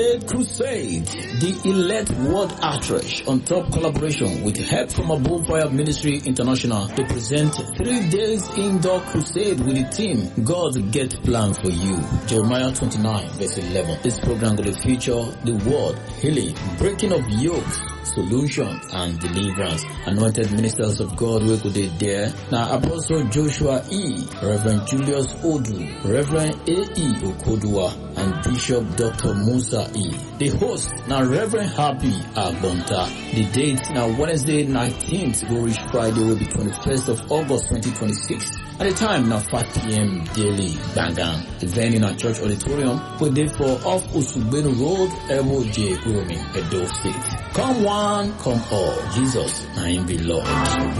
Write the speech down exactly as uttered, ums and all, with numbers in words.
Crusade, the Elect World Outreach on top collaboration with Help from Above Fire Ministry International to present three days indoor crusade with the team God Get Plan for You. Jeremiah twenty-nine verse eleven. This program will feature the word, healing, breaking of yokes, solutions and deliverance. Anointed ministers of God will be there. Now Apostle Joshua E, Reverend Julius Odu, Reverend A E Okodua, and Bishop Doctor Musa E. The host now Reverend Happy Agbonta. The date now Wednesday nineteenth, go reach Friday will be twenty-first of August twenty twenty-six. At the time now five p.m. daily bangam. The venue in our church auditorium will be for off Usubenu Road, Ebo J. Kuromi, Edo State. Come one, come all. Jesus, I am the Lord.